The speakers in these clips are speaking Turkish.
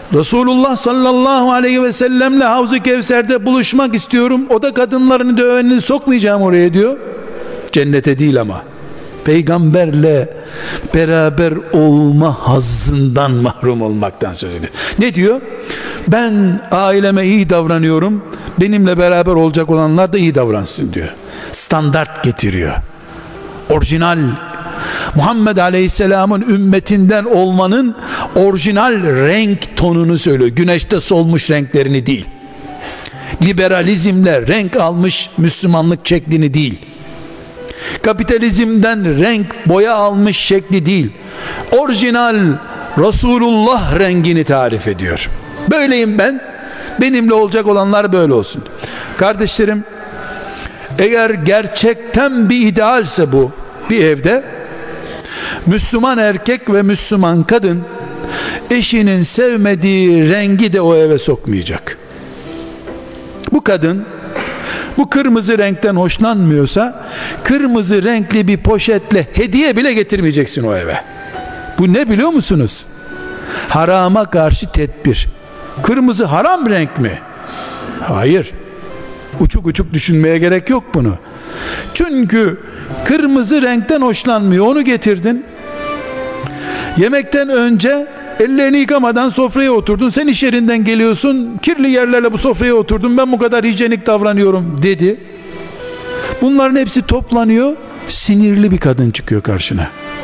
Resulullah sallallahu aleyhi ve sellemle Havz-ı Kevser'de buluşmak istiyorum. O da kadınlarını dövenini sokmayacağım oraya diyor. Cennete değil ama. Peygamberle beraber olma hazzından mahrum olmaktan söz ediyor. Ne diyor? Ben aileme iyi davranıyorum. Benimle beraber olacak olanlar da iyi davransın diyor. Standart getiriyor. Orijinal Muhammed Aleyhisselam'ın ümmetinden olmanın orijinal renk tonunu söylüyor. Güneşte solmuş renklerini değil. Liberalizmle renk almış Müslümanlık şeklini değil. Kapitalizmden renk boya almış şekli değil. Orijinal Resulullah rengini tarif ediyor. Böyleyim ben. Benimle olacak olanlar böyle olsun. Kardeşlerim, eğer gerçekten bir idealse bu bir evde, Müslüman erkek ve Müslüman kadın eşinin sevmediği rengi de o eve sokmayacak. Bu kadın bu kırmızı renkten hoşlanmıyorsa kırmızı renkli bir poşetle hediye bile getirmeyeceksin o eve. Bu ne biliyor musunuz? Harama karşı tedbir. Kırmızı haram renk mi? Hayır. Uçuk uçuk düşünmeye gerek yok bunu. Çünkü kırmızı renkten hoşlanmıyor. Onu getirdin. Yemekten önce ellerini yıkamadan sofraya oturdun. Sen iş yerinden geliyorsun. Kirli yerlerle bu sofraya oturdun. Ben bu kadar hijyenik davranıyorum dedi. Bunların hepsi toplanıyor. Sinirli bir kadın çıkıyor karşına.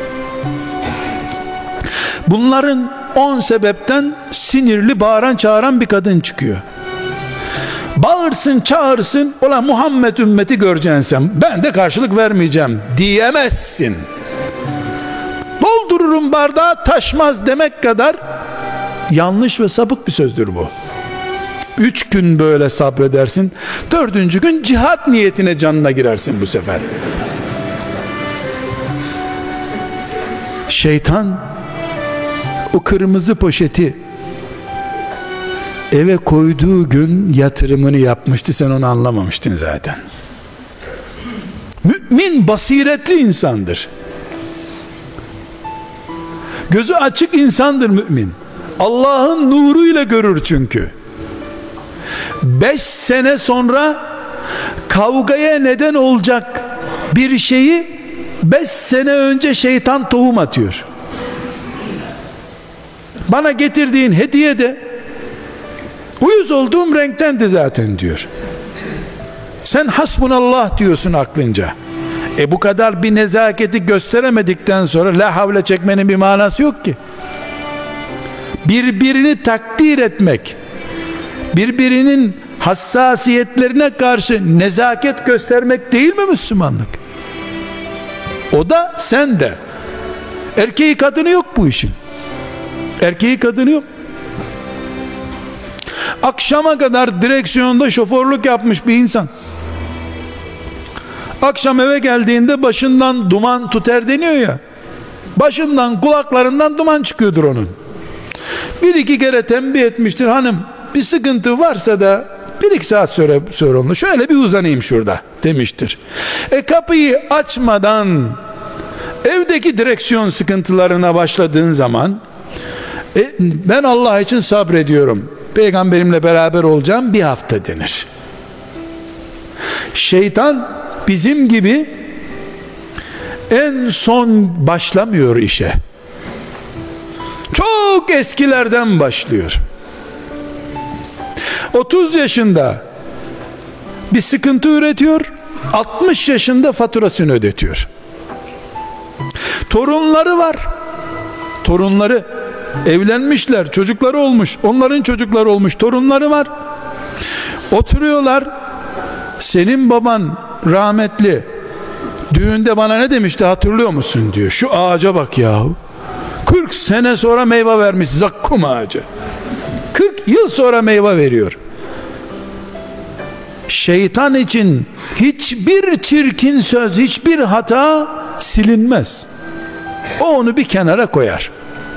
Bunların 10 sebepten sinirli, bağıran, çağıran bir kadın çıkıyor. Bağırsın, çağırsın, ulan Muhammed ümmeti göreceksin sen, ben de karşılık vermeyeceğim diyemezsin. Doldururum bardağı taşmaz demek kadar yanlış ve sapık bir sözdür bu. 3 gün böyle sabredersin, 4. gün cihat niyetine canına girersin bu sefer. Şeytan o kırmızı poşeti eve koyduğu gün yatırımını yapmıştı, sen onu anlamamıştın zaten. Mümin basiretli insandır. Gözü açık insandır mümin. Allah'ın nuruyla görür çünkü. 5 sene sonra kavgaya neden olacak bir şeyi 5 sene önce şeytan tohum atıyor. Bana getirdiğin hediye de uyuz olduğum renktendi zaten diyor. Sen hasbunallah diyorsun aklınca. Bu kadar bir nezaketi gösteremedikten sonra la havle çekmenin bir manası yok ki. Birbirini takdir etmek, birbirinin hassasiyetlerine karşı nezaket göstermek değil mi Müslümanlık? O da sen de. Erkeği kadını yok bu işin. Erkeği kadını yok. Akşama kadar direksiyonda şoförlük yapmış bir insan, akşam eve geldiğinde başından duman tüter deniyor ya, başından, kulaklarından duman çıkıyordur onun. 1-2 kere tembih etmiştir, hanım bir sıkıntı varsa da 1-2 saat sonra onu şöyle bir uzanayım şurada demiştir. Kapıyı açmadan evdeki direksiyon sıkıntılarına başladığın zaman ben Allah için sabrediyorum, peygamberimle beraber olacağım, bir hafta denir. Şeytan bizim gibi en son başlamıyor işe. Çok eskilerden başlıyor. 30 yaşında bir sıkıntı üretiyor, 60 yaşında faturasını ödetiyor. Torunları var. Torunları evlenmişler, çocukları olmuş, onların çocukları olmuş, torunları var. Oturuyorlar. Senin baban rahmetli düğünde bana ne demişti hatırlıyor musun diyor. Şu ağaca bak yahu. 40 sene sonra meyve vermiş, zakkum ağacı. 40 yıl sonra meyve veriyor. Şeytan için hiçbir çirkin söz, hiçbir hata silinmez. O onu bir kenara koyar.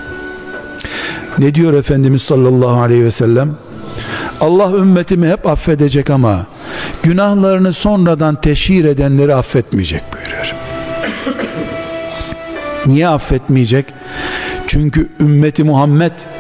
Ne diyor Efendimiz sallallahu aleyhi ve sellem? Allah ümmetimi hep affedecek ama günahlarını sonradan teşhir edenleri affetmeyecek buyuruyor. Niye affetmeyecek? Çünkü ümmeti Muhammed